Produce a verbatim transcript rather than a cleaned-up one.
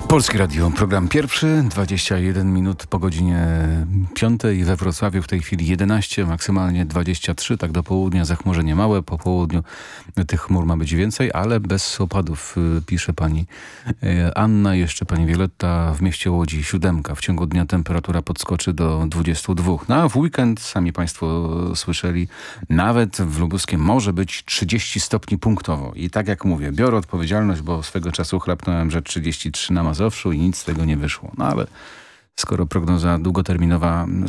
Polskie Radio, program pierwszy, dwadzieścia jeden minut po godzinie piątej. We Wrocławiu w tej chwili jedenaście, maksymalnie dwadzieścia trzy, tak do południa zachmurzenie małe. Po południu tych chmur ma być więcej, ale bez opadów, pisze pani Anna. Jeszcze pani Wioletta, w mieście Łodzi siódemka. W ciągu dnia temperatura podskoczy do dwudziestu dwóch. No a w weekend, sami państwo słyszeli, nawet w Lubuskiem może być trzydzieści stopni punktowo. I tak jak mówię, biorę odpowiedzialność, bo swego czasu chrapnąłem, że trzydzieści trzy na Mazowszu i nic z tego nie wyszło. No ale skoro prognoza długoterminowa